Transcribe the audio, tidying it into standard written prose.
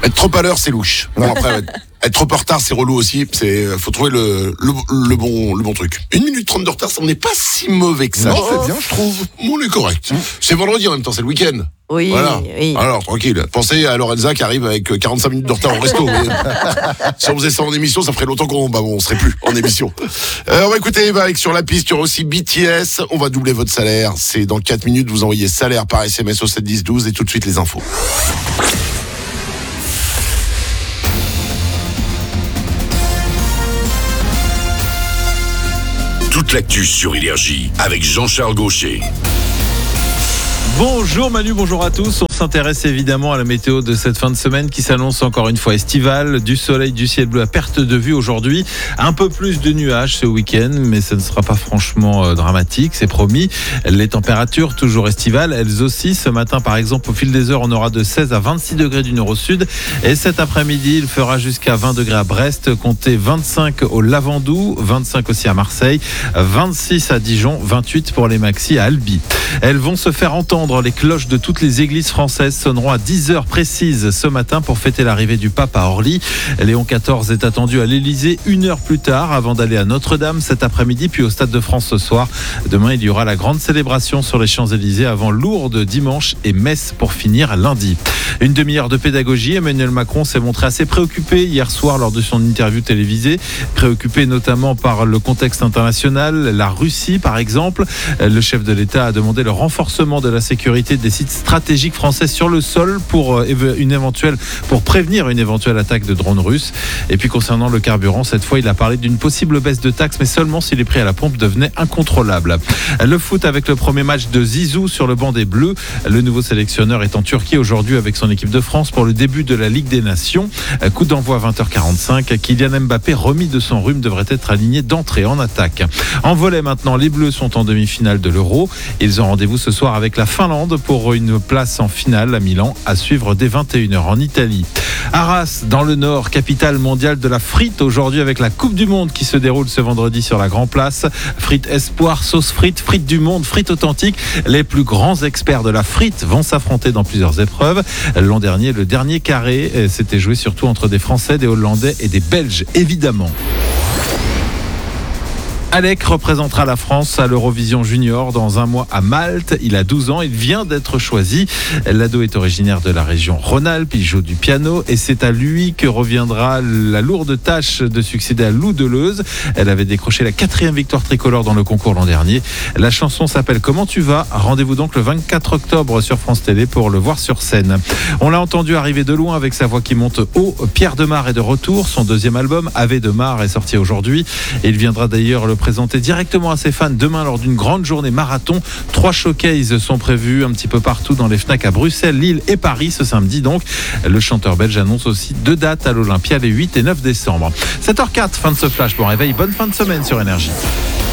Être trop à l'heure, c'est louche. Bon, après, être trop en retard, c'est relou aussi. Faut trouver le bon truc. 1 minute 30 de retard, ça n'est pas si mauvais que ça. Non, c'est bien, je trouve. On est correct. C'est vendredi en même temps, c'est le week-end. Oui, Voilà. oui. Alors, tranquille. Pensez à Lorenza qui arrive avec 45 minutes de retard au resto. Mais si on faisait ça en émission, ça ferait longtemps qu'on serait plus en émission. On va écouter avec sur la piste, il y aura aussi BTS. On va doubler votre salaire. C'est dans 4 minutes. Vous envoyez salaire par SMS au 7 10 12 et tout de suite les infos. Toute l'actu sur Énergie avec Jean-Charles Gaucher. Bonjour Manu, bonjour à tous. On s'intéresse évidemment à la météo de cette fin de semaine qui s'annonce encore une fois estivale. Du soleil, du ciel bleu à perte de vue aujourd'hui. Un peu plus de nuages ce week-end, mais ce ne sera pas franchement dramatique, c'est promis. Les températures, toujours estivales, elles aussi. Ce matin, par exemple, au fil des heures, on aura de 16 à 26 degrés du nord au sud. Et cet après-midi, il fera jusqu'à 20 degrés à Brest, comptez 25 au Lavandou, 25 aussi à Marseille, 26 à Dijon, 28 pour les maxis à Albi. Elles vont se faire entendre. Les cloches de toutes les églises françaises sonneront à 10h précises ce matin pour fêter l'arrivée du pape à Orly. Léon XIV est attendu à l'Élysée 1 heure plus tard avant d'aller à Notre-Dame cet après-midi, puis au Stade de France ce soir. Demain, il y aura la grande célébration sur les Champs-Élysées avant Lourdes dimanche et Metz pour finir lundi. Une demi-heure de pédagogie. Emmanuel Macron s'est montré assez préoccupé hier soir lors de son interview télévisée. Préoccupé notamment par le contexte international, la Russie par exemple. Le chef de l'État a demandé le renforcement de la sécurité des sites stratégiques français sur le sol pour prévenir une éventuelle attaque de drones russes. Et puis concernant le carburant, cette fois il a parlé d'une possible baisse de taxes, mais seulement si les prix à la pompe devenaient incontrôlables. Le foot avec le premier match de Zizou sur le banc des Bleus. Le nouveau sélectionneur est en Turquie aujourd'hui avec son équipe de France pour le début de la Ligue des Nations. Coup d'envoi à 20h45. Kylian Mbappé, remis de son rhume, devrait être aligné d'entrée en attaque. En volley maintenant, les Bleus sont en demi-finale de l'Euro. Ils ont rendez-vous ce soir avec la Finlande pour une place en finale à Milan, à suivre dès 21h en Italie. Arras, dans le Nord, capitale mondiale de la frite, aujourd'hui avec la Coupe du Monde qui se déroule ce vendredi sur la Grand Place. Frites espoir, sauce frite, frites du monde, frites authentiques. Les plus grands experts de la frite vont s'affronter dans plusieurs épreuves. L'an dernier, le dernier carré s'était joué surtout entre des Français, des Hollandais et des Belges, évidemment. Alec représentera la France à l'Eurovision Junior dans un mois à Malte. Il a 12 ans, il vient d'être choisi. L'ado est originaire de la région Rhône-Alpes, il joue du piano et c'est à lui que reviendra la lourde tâche de succéder à Lou Deleuze. Elle avait décroché la 4e victoire tricolore dans le concours l'an dernier. La chanson s'appelle Comment tu vas ? Rendez-vous donc le 24 octobre sur France Télé pour le voir sur scène. On l'a entendu arriver de loin avec sa voix qui monte haut. Pierre Demar est de retour. Son 2e album, Ave Demar, est sorti aujourd'hui. Et il viendra d'ailleurs le présenter directement à ses fans demain lors d'une grande journée marathon. 3 showcases sont prévus un petit peu partout dans les FNAC à Bruxelles, Lille et Paris ce samedi donc. Le chanteur belge annonce aussi 2 dates à l'Olympia les 8 et 9 décembre. 7h04, fin de ce flash. Bon réveil, bonne fin de semaine sur Énergie.